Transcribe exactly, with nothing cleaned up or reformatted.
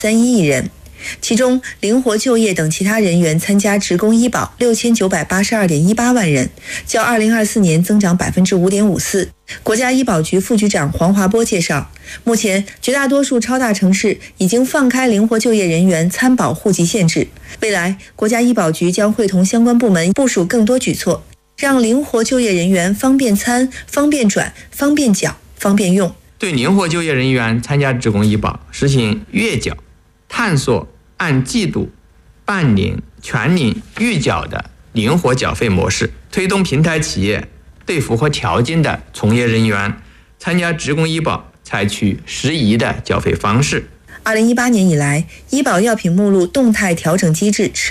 三一亿人。其中，灵活就业等其他人员参加职工医保六千九百八十二点一八万人，较二零二四年增长百分之五点五四。国家医保局副局长黄华波介绍，目前绝大多数超大城市已经放开灵活就业人员参保户籍限制，未来国家医保局将会同相关部门部署更多举措，让灵活就业人员方便参、方便转、方便缴、方便用。 对灵活就业人员参加职工医保实行月缴、探索按季度、半年、全年预缴的灵活缴费模式，推动平台企业对符合条件的从业人员参加职工医保采取适宜的缴费方式。 二零一八年以来，医保药品目录动态调整机制持